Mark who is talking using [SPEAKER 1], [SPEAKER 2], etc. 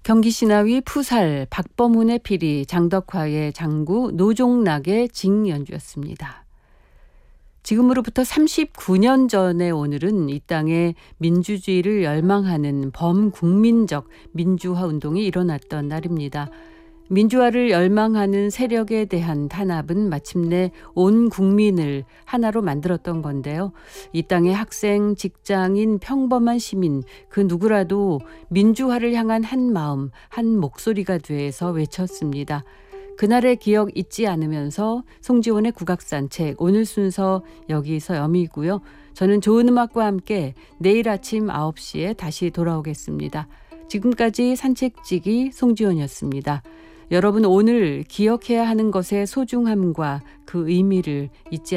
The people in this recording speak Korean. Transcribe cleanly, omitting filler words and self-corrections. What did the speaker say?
[SPEAKER 1] 경기 신하위 푸살, 박범훈의 피리, 장덕화의 장구, 노종락의 징연주였습니다. 지금으로부터 39년 전의 오늘은 이 땅에 민주주의를 열망하는 범국민적 민주화 운동이 일어났던 날입니다. 민주화를 열망하는 세력에 대한 탄압은 마침내 온 국민을 하나로 만들었던 건데요. 이 땅의 학생, 직장인, 평범한 시민 그 누구라도 민주화를 향한 한 마음, 한 목소리가 돼서 외쳤습니다. 그날의 기억 잊지 않으면서 송지원의 국악산책 오늘 순서 여기서 여미고요. 저는 좋은 음악과 함께 내일 아침 9시에 다시 돌아오겠습니다. 지금까지 산책지기 송지원이었습니다. 여러분 오늘 기억해야 하는 것의 소중함과 그 의미를 잊지